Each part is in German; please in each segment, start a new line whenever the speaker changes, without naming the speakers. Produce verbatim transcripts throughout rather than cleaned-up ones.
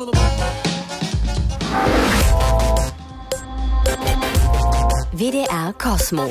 W D R Kosmo.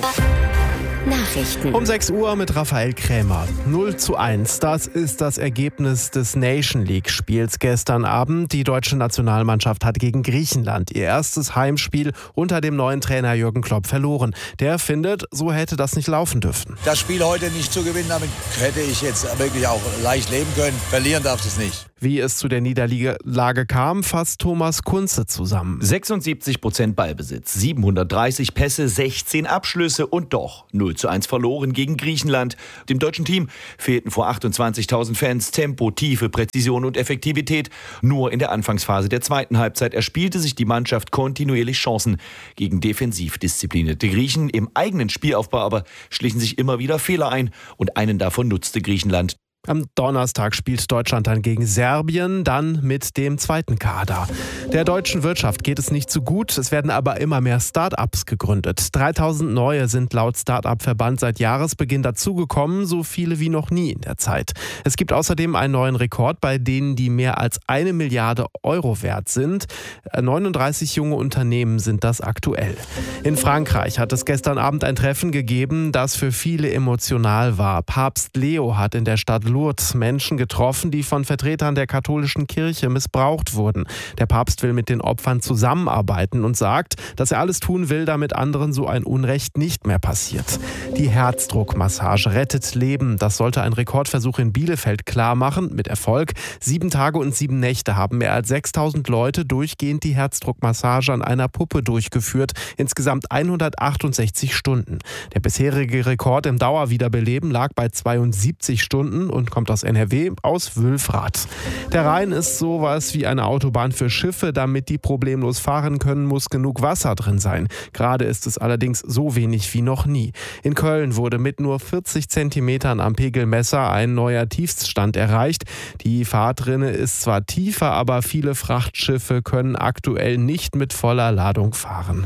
Nachrichten.
Um sechs Uhr mit Raphael Krämer. null zu eins, das ist das Ergebnis des Nation League-Spiels gestern Abend. Die deutsche Nationalmannschaft hat gegen Griechenland ihr erstes Heimspiel unter dem neuen Trainer Jürgen Klopp verloren. Der findet, so hätte das nicht laufen dürfen.
Das Spiel heute nicht zu gewinnen, damit hätte ich jetzt wirklich auch leicht leben können. Verlieren darf es nicht.
Wie es zu der Niederlage kam, fasst Thomas Kunze zusammen.
sechsundsiebzig Prozent Ballbesitz, siebenhundertdreißig Pässe, sechzehn Abschlüsse und doch null zu eins verloren gegen Griechenland. Dem deutschen Team fehlten vor achtundzwanzigtausend Fans Tempo, Tiefe, Präzision und Effektivität. Nur in der Anfangsphase der zweiten Halbzeit erspielte sich die Mannschaft kontinuierlich Chancen gegen defensiv disziplinierte Griechen. Im eigenen Spielaufbau aber schlichen sich immer wieder Fehler ein und einen davon nutzte Griechenland.
Am Donnerstag spielt Deutschland dann gegen Serbien, dann mit dem zweiten Kader. Der deutschen Wirtschaft geht es nicht so gut, es werden aber immer mehr Start-ups gegründet. dreitausend neue sind laut Start-up-Verband seit Jahresbeginn dazugekommen, so viele wie noch nie in der Zeit. Es gibt außerdem einen neuen Rekord, bei denen die mehr als eine Milliarde Euro wert sind. neununddreißig junge Unternehmen sind das aktuell. In Frankreich hat es gestern Abend ein Treffen gegeben, das für viele emotional war. Papst Leo hat in der Stadt Lourdes Menschen getroffen, die von Vertretern der katholischen Kirche missbraucht wurden. Der Papst will mit den Opfern zusammenarbeiten und sagt, dass er alles tun will, damit anderen so ein Unrecht nicht mehr passiert. Die Herzdruckmassage rettet Leben. Das sollte ein Rekordversuch in Bielefeld klar machen, mit Erfolg. Sieben Tage und sieben Nächte haben mehr als sechstausend Leute durchgehend die Herzdruckmassage an einer Puppe durchgeführt. Insgesamt hundertachtundsechzig Stunden. Der bisherige Rekord im Dauerwiederbeleben lag bei zweiundsiebzig Stunden und kommt aus N R W, aus Wülfrath. Der Rhein ist sowas wie eine Autobahn für Schiffe. Damit die problemlos fahren können, muss genug Wasser drin sein. Gerade ist es allerdings so wenig wie noch nie. In Köln wurde mit nur vierzig Zentimetern am Pegelmesser ein neuer Tiefststand erreicht. Die Fahrtrinne ist zwar tiefer, aber viele Frachtschiffe können aktuell nicht mit voller Ladung fahren.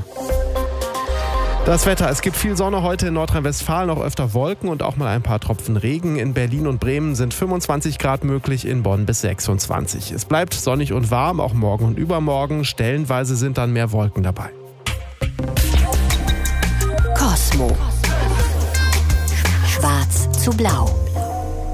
Das Wetter, es gibt viel Sonne heute in Nordrhein-Westfalen, auch öfter Wolken und auch mal ein paar Tropfen Regen. In Berlin und Bremen sind fünfundzwanzig Grad möglich, in Bonn bis sechsundzwanzig. Es bleibt sonnig und warm, auch morgen und übermorgen. Stellenweise sind dann mehr Wolken dabei.
Kosmo. Schwarz zu blau.